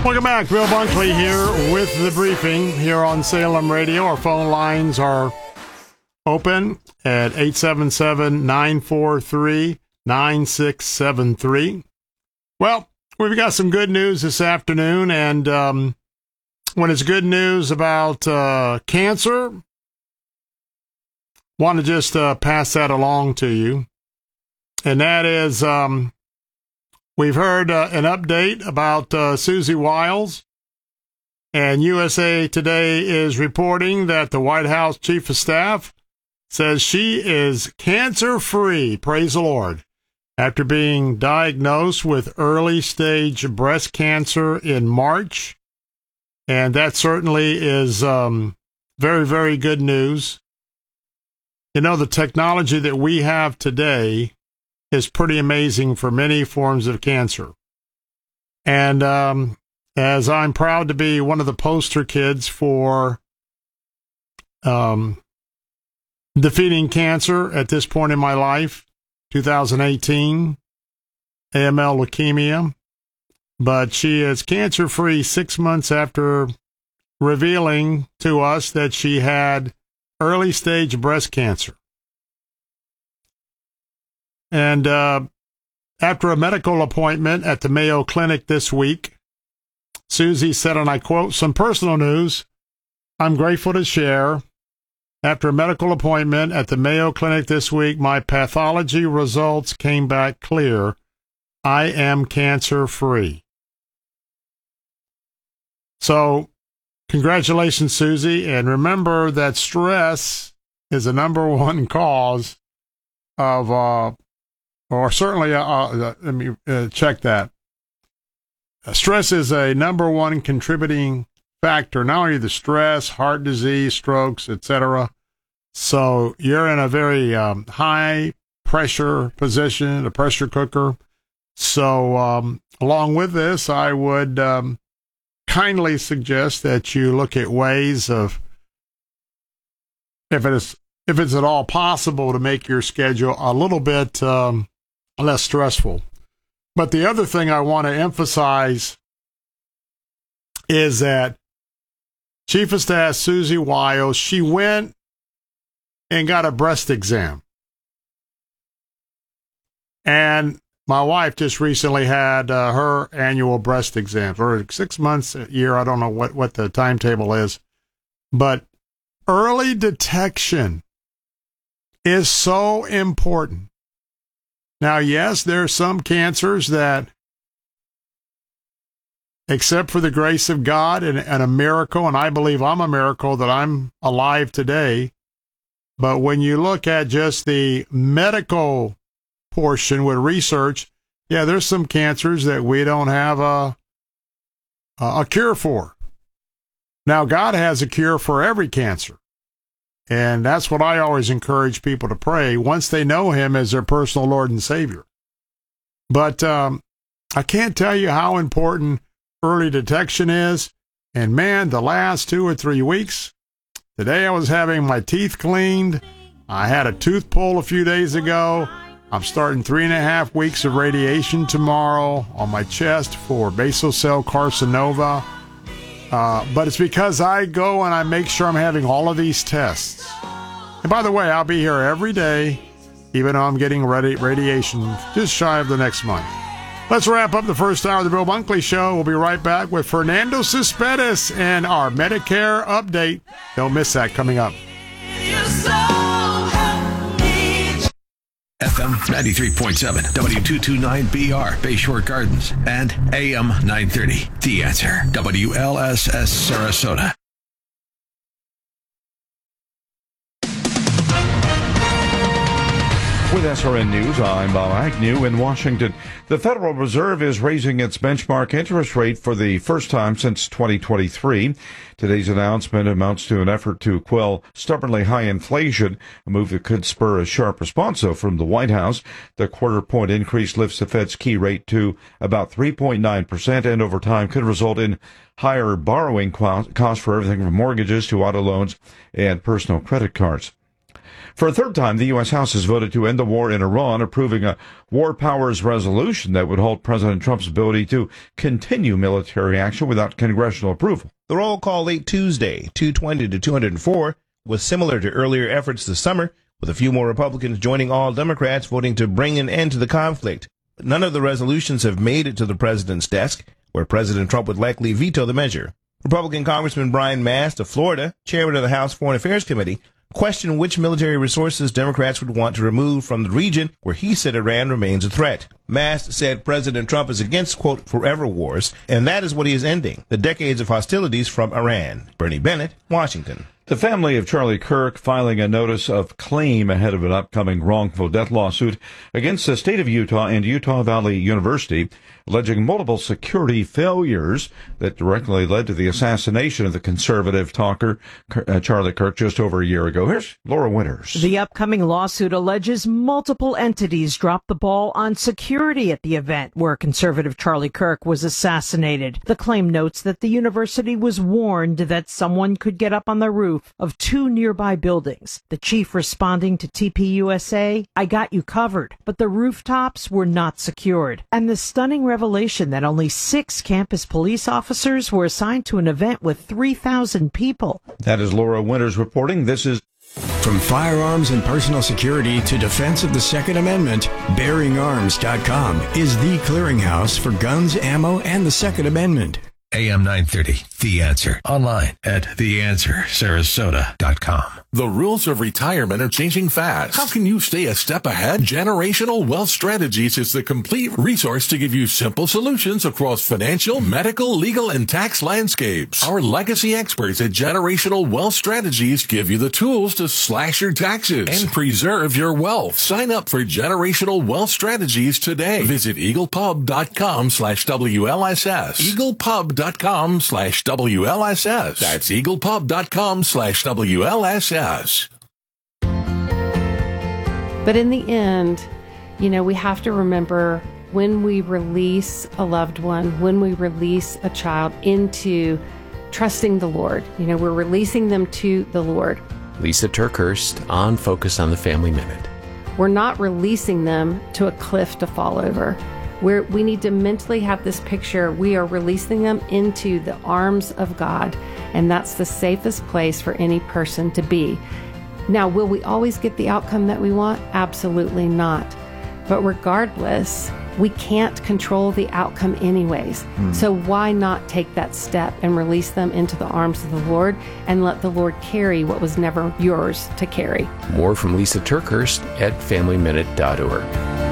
Welcome back. Bill Bunkley here with the briefing here on Salem Radio. Our phone lines are open at 877-943-9673. Well, we've got some good news this afternoon, and when it's good news about cancer, want to just pass that along to you. And that is, we've heard an update about Susie Wiles, and USA Today is reporting that the White House Chief of Staff says she is cancer-free, praise the Lord, after being diagnosed with early-stage breast cancer in March. And that certainly is very, very good news. You know, the technology that we have today is pretty amazing for many forms of cancer. And as I'm proud to be one of the poster kids for defeating cancer at this point in my life, 2018, AML leukemia. But she is cancer-free 6 months after revealing to us that she had early-stage breast cancer. And after a medical appointment at the Mayo Clinic this week, Susie said, and I quote, "Some personal news I'm grateful to share. After a medical appointment at the Mayo Clinic this week, my pathology results came back clear. I am cancer-free." So, congratulations, Susie. And remember that stress is the number one cause of, or certainly, let me check that. Stress is a number one contributing factor, not only the stress, heart disease, strokes, etc. So you're in a very high pressure position, a pressure cooker. So along with this, I would kindly suggest that you look at ways of, if it's at all possible, to make your schedule a little bit less stressful. But the other thing I want to emphasize is that Chief of Staff Susie Wiles, she went and got a breast exam. And my wife just recently had her annual breast exam for 6 months a year. I don't know what the timetable is. But early detection is so important. Now, yes, there are some cancers that, except for the grace of God and a miracle, and I believe I'm a miracle that I'm alive today, but when you look at just the medical portion with research, yeah, there's some cancers that we don't have a cure for. Now, God has a cure for every cancer. And that's what I always encourage people to pray once they know him as their personal Lord and Savior. But I can't tell you how important early detection is. And man, the last 2 or 3 weeks, today I was having my teeth cleaned. I had a tooth pull a few days ago. I'm starting 3.5 weeks of radiation tomorrow on my chest for basal cell carcinoma. But it's because I go and I make sure I'm having all of these tests. And by the way, I'll be here every day, even though I'm getting radiation just shy of the next month. Let's wrap up the first hour of the Bill Bunkley Show. We'll be right back with Fernando Cespedes and our Medicare update. Don't miss that coming up. FM 93.7, W229BR, Bayshore Gardens, and AM 930. The Answer, WLSS Sarasota. With SRN News, I'm Bob Agnew in Washington. The Federal Reserve is raising its benchmark interest rate for the first time since 2023. Today's announcement amounts to an effort to quell stubbornly high inflation, a move that could spur a sharp response, though, from the White House. The quarter-point increase lifts the Fed's key rate to about 3.9%, and over time could result in higher borrowing costs for everything from mortgages to auto loans and personal credit cards. For a third time, the U.S. House has voted to end the war in Iran, approving a war powers resolution that would halt President Trump's ability to continue military action without congressional approval. The roll call late Tuesday, 220 to 204, was similar to earlier efforts this summer, with a few more Republicans joining all Democrats voting to bring an end to the conflict. But none of the resolutions have made it to the president's desk, where President Trump would likely veto the measure. Republican Congressman Brian Mast of Florida, chairman of the House Foreign Affairs Committee, questioned which military resources Democrats would want to remove from the region where he said Iran remains a threat. Mast said President Trump is against, quote, forever wars, and that is what he is ending, the decades of hostilities from Iran. Bernie Bennett, Washington. The family of Charlie Kirk filing a notice of claim ahead of an upcoming wrongful death lawsuit against the state of Utah and Utah Valley University, alleging multiple security failures that directly led to the assassination of the conservative talker Charlie Kirk just over a year ago. Here's Laura Winters. The upcoming lawsuit alleges multiple entities dropped the ball on security at the event where conservative Charlie Kirk was assassinated. The claim notes that the university was warned that someone could get up on the roof of two nearby buildings. The chief responding to TPUSA, "I got you covered," but the rooftops were not secured. And the stunning revelation that only 6 campus police officers were assigned to an event with 3,000 people. That is Laura Winters reporting. This is From firearms and personal security to defense of the Second Amendment, BearingArms.com is the clearinghouse for guns, ammo, and the Second Amendment. AM 930, The Answer. Online at theanswersarasota.com. The rules of retirement are changing fast. How can you stay a step ahead? Generational Wealth Strategies is the complete resource to give you simple solutions across financial, medical, legal, and tax landscapes. Our legacy experts at Generational Wealth Strategies give you the tools to slash your taxes and preserve your wealth. Sign up for Generational Wealth Strategies today. Visit eaglepub.com/WLSS. eaglepub.com/WLSS. That's eaglepub.com/WLSS. But in the end, we have to remember when we release a loved one, when we release a child into trusting the Lord, we're releasing them to the Lord. Lisa TerKeurst on Focus on the Family Minute. We're not releasing them to a cliff to fall over. We need to mentally have this picture. We are releasing them into the arms of God, and that's the safest place for any person to be. Now, will we always get the outcome that we want? Absolutely not. But regardless, we can't control the outcome anyways. So why not take that step and release them into the arms of the Lord and let the Lord carry what was never yours to carry? More from Lisa TerKeurst at FamilyMinute.org.